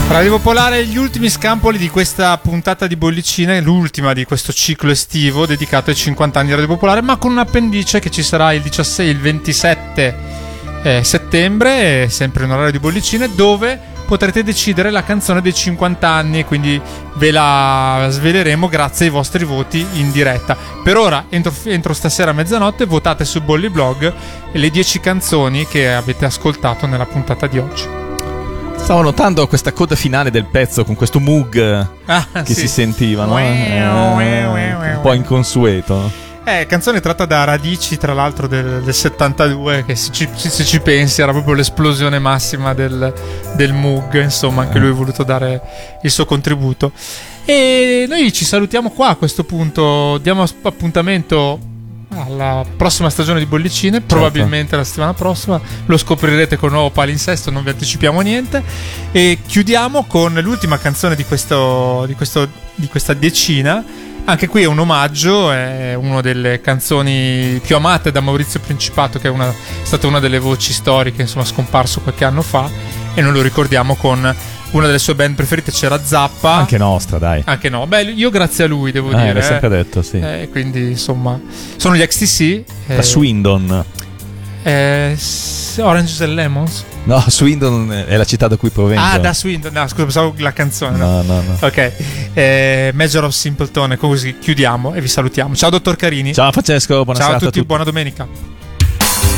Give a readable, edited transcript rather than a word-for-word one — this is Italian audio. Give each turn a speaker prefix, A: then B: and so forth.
A: Radio Popolare, gli ultimi scampoli di questa puntata di Bollicine, l'ultima di questo ciclo estivo dedicato ai 50 anni di Radio Popolare, ma con un appendice che ci sarà il 27 settembre, sempre in orario di Bollicine, dove potrete decidere la canzone dei 50 anni, quindi ve la sveleremo grazie ai vostri voti in diretta. Per ora, entro stasera a mezzanotte, votate su Bolli Blog le 10 canzoni che avete ascoltato nella puntata di oggi.
B: Stavo notando questa coda finale del pezzo con questo moog che si sentiva, no? Un po' inconsueto.
A: Canzone tratta da Radici, tra l'altro del 72, che se ci pensi era proprio l'esplosione massima del moog, insomma anche lui ha voluto dare il suo contributo. E noi ci salutiamo qua a questo punto, diamo appuntamento alla prossima stagione di Bollicine, probabilmente la settimana prossima lo scoprirete con un nuovo palinsesto, non vi anticipiamo niente, e chiudiamo con l'ultima canzone di questa decina. Anche qui è un omaggio, è una delle canzoni più amate da Maurizio Principato, che è stata una delle voci storiche, insomma, scomparso qualche anno fa, e noi lo ricordiamo con una delle sue band preferite, c'era Zappa.
B: Anche nostra, dai.
A: Anche no. Beh, io grazie a lui, devo dire.
B: L'ho sempre detto, sì.
A: Quindi, insomma, sono gli XTC.
B: Da Swindon.
A: Oranges and Lemons.
B: No, Swindon è la città da cui provengo.
A: Ah, da Swindon. No, scusa, pensavo la canzone.
B: No.
A: Ok. Measure of Simpleton. Così chiudiamo e vi salutiamo. Ciao, dottor Carini.
B: Ciao, Francesco. Buona serata
A: a tutti.
B: a tutti.
A: Buona domenica.